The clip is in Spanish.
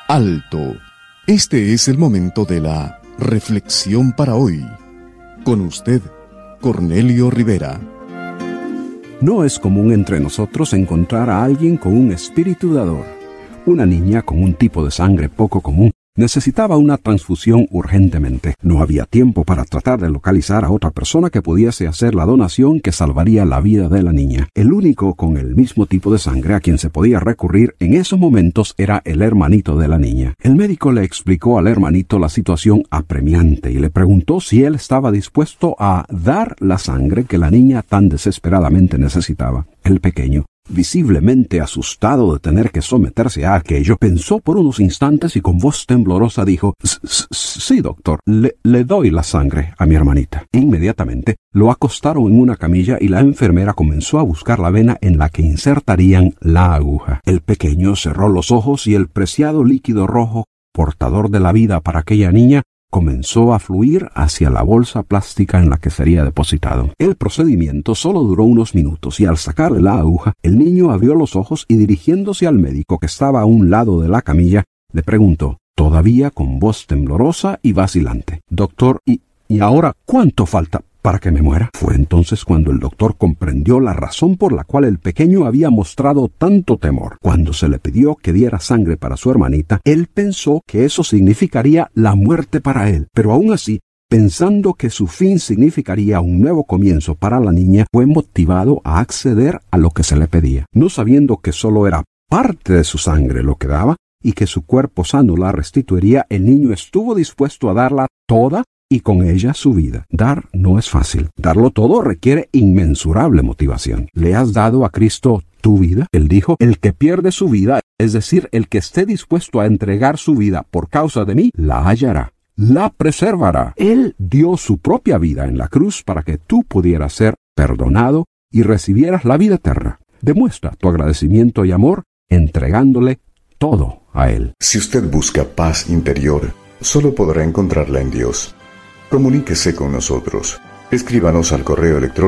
Alto. Este es el momento de la reflexión para hoy. Con usted, Cornelio Rivera. No es común entre nosotros encontrar a alguien con un espíritu dador. Una niña con un tipo de sangre poco común necesitaba una transfusión urgentemente. No había tiempo para tratar de localizar a otra persona que pudiese hacer la donación que salvaría la vida de la niña. El único con el mismo tipo de sangre a quien se podía recurrir en esos momentos era el hermanito de la niña. El médico le explicó al hermanito la situación apremiante y le preguntó si él estaba dispuesto a dar la sangre que la niña tan desesperadamente necesitaba. El pequeño, visiblemente asustado de tener que someterse a aquello, pensó por unos instantes y con voz temblorosa dijo: Sí, doctor, le doy la sangre a mi hermanita. Inmediatamente lo acostaron en una camilla y la enfermera comenzó a buscar la vena en la que insertarían la aguja. El pequeño cerró los ojos y el preciado líquido rojo, portador de la vida para aquella niña, comenzó a fluir hacia la bolsa plástica en la que sería depositado. El procedimiento solo duró unos minutos y al sacarle la aguja, el niño abrió los ojos y dirigiéndose al médico que estaba a un lado de la camilla, le preguntó, todavía con voz temblorosa y vacilante: Doctor, ¿y ahora cuánto falta para que me muera? Fue entonces cuando el doctor comprendió la razón por la cual el pequeño había mostrado tanto temor. Cuando se le pidió que diera sangre para su hermanita, él pensó que eso significaría la muerte para él, pero aún así, pensando que su fin significaría un nuevo comienzo para la niña, fue motivado a acceder a lo que se le pedía. No sabiendo que solo era parte de su sangre lo que daba y que su cuerpo sano la restituiría, el niño estuvo dispuesto a darla toda y con ella su vida. Dar no es fácil. Darlo todo requiere inmensurable motivación. ¿Le has dado a Cristo tu vida? Él dijo: el que pierde su vida, es decir, el que esté dispuesto a entregar su vida por causa de mí, la hallará, la preservará. Él dio su propia vida en la cruz para que tú pudieras ser perdonado y recibieras la vida eterna. Demuestra tu agradecimiento y amor entregándole todo a Él. Si usted busca paz interior, solo podrá encontrarla en Dios. Comuníquese con nosotros. Escríbanos al correo electrónico